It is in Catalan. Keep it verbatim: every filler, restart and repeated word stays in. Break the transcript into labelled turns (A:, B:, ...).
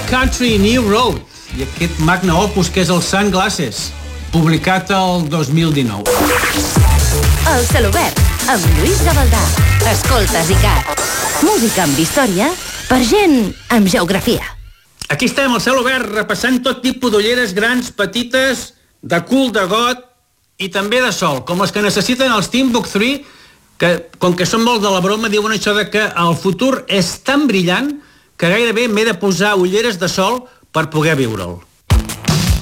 A: Country New Road i aquest magne opus que és el Sunglasses, publicat el dos mil dinou.
B: El Celobert, amb Lluís Gavaldà. Escoltes i cat. Música amb història per gent amb geografia.
A: Aquí estem, al Celobert, repassant tot tipus d'ulleres grans, petites, de cul, de got i també de sol, com les que necessiten els Timbuk tres, que, com que són molt de la broma, diuen això de que el futur és tan brillant que gairebé m'he de posar ulleres de sol per poder viure'l.